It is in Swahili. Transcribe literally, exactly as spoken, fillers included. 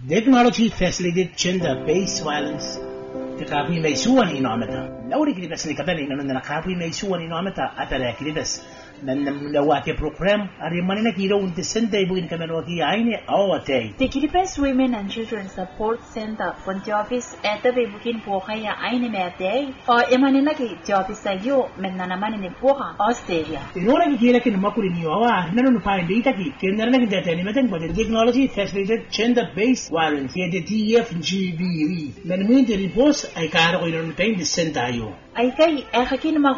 Technology facilitated gender-based violence. Kakapi may suwan inometa. Lauri kilipas ni kabeli na nung nakapi may suwan inometa at ala kilipas. Nanawati program ari manina kiro unti sente ibu in kamero ki aine awate. The Kiribati Women and Children Support Center from the office at the Bukin Pokaya aine mete or emanina ki office ayo menanamani ni Poha Australia. In order to get in Makuri Niwa, none find data ki kenana ki data anything but the technology facilitated gender-based violence. Here the T F G B V. Then mean the reports I can't paint the center ayo. I say, I